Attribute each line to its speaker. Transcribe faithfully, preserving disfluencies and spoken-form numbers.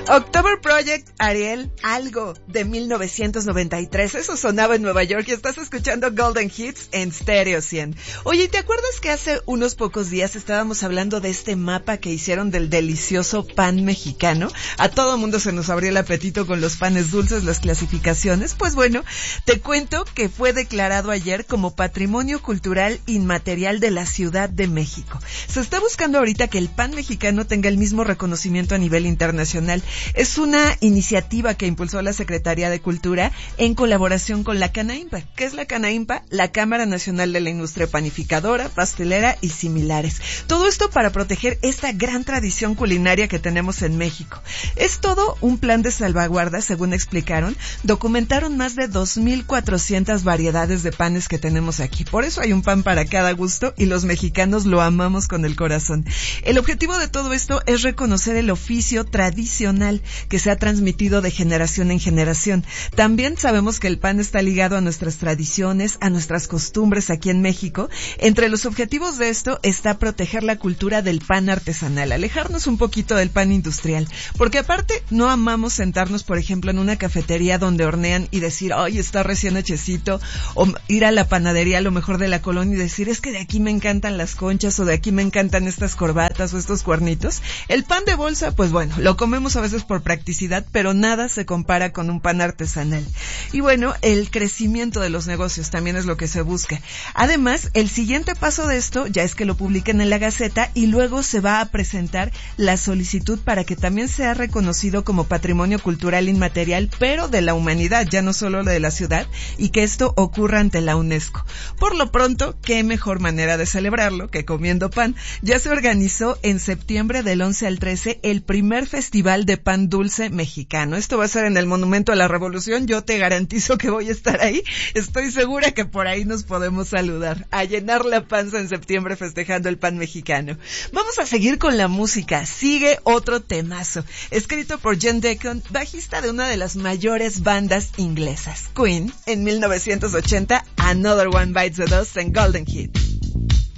Speaker 1: October Project, Ariel, algo de mil novecientos noventa y tres. Eso sonaba en Nueva York y estás escuchando Golden Hits en Stereo cien. Oye, ¿te acuerdas que hace unos pocos días estábamos hablando de este mapa que hicieron del delicioso pan mexicano? A todo mundo se nos abrió el apetito con los panes dulces, las clasificaciones. Pues bueno, te cuento que fue declarado ayer como Patrimonio Cultural Inmaterial de la Ciudad de México. Se está buscando ahorita que el pan mexicano tenga el mismo reconocimiento a nivel internacional. Es una iniciativa que impulsó la Secretaría de Cultura en colaboración con la Canaimpa. ¿Qué es la Canaimpa? La Cámara Nacional de la Industria Panificadora, Pastelera y similares. Todo esto para proteger esta gran tradición culinaria que tenemos en México. Es todo un plan de salvaguarda, según explicaron. Documentaron más de dos mil cuatrocientas variedades de panes que tenemos aquí. Por eso hay un pan para cada gusto y los mexicanos lo amamos con el corazón. El objetivo de todo esto es reconocer el oficio tradicional que se ha transmitido de generación en generación. También sabemos que el pan está ligado a nuestras tradiciones, a nuestras costumbres aquí en México. Entre los objetivos de esto está proteger la cultura del pan artesanal, alejarnos un poquito del pan industrial, porque aparte no amamos sentarnos, por ejemplo, en una cafetería donde hornean y decir, ay, está recién hechecito, o ir a la panadería a lo mejor de la colonia y decir, es que de aquí me encantan las conchas, o de aquí me encantan estas corbatas o estos cuernitos. El pan de bolsa, pues bueno, lo comemos a veces por practicidad, pero nada se compara con un pan artesanal. Y bueno, el crecimiento de los negocios también es lo que se busca. Además, el siguiente paso de esto ya es que lo publiquen en la Gaceta y luego se va a presentar la solicitud para que también sea reconocido como Patrimonio Cultural Inmaterial, pero de la humanidad, ya no solo de la ciudad, y que esto ocurra ante la UNESCO. Por lo pronto, qué mejor manera de celebrarlo que comiendo pan. Ya se organizó en septiembre del once al trece el primer festival de pan dulce mexicano. Esto va a ser en el Monumento a la Revolución. Yo te garantizo que voy a estar ahí. Estoy segura que por ahí nos podemos saludar, a llenar la panza en septiembre festejando el pan mexicano. Vamos a seguir con la música. Sigue otro temazo, escrito por John Deacon, bajista de una de las mayores bandas inglesas, Queen, en mil novecientos ochenta, Another One Bites the Dust en Golden Hits.